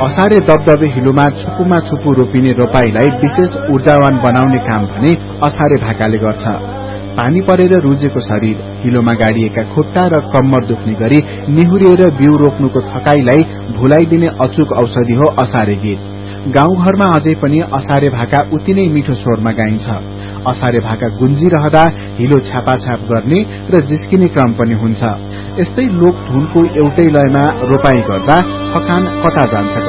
असारे दबदबे हिलोमा छुपुमा छुपु रोपिने रोपाईलाई विशेष ऊर्जावान बनाउने काम भने असारे भाकाले गर्छ। पानी परेर रुजेको शरीर, हिलोमा गाडिएका खुट्टा र कम्मर दुख्ने गरी निहुरिएर बिउ रोप्नुको थकाईलाई भुलाइदिने अचूक औषधि हो असारे गीत। गाउँघरमा अझै पनि असारे भाका उति नै मिठो स्वरमा गाइन्छ। असारे भाका गुन्जिरहँदा हिलो छापाछाप गर्ने र जिस्किने क्रम पनि हुन्छ। यस्तै लोक धुनको एउटै लयमा रोपाई गर्दा थकान कता जान्छ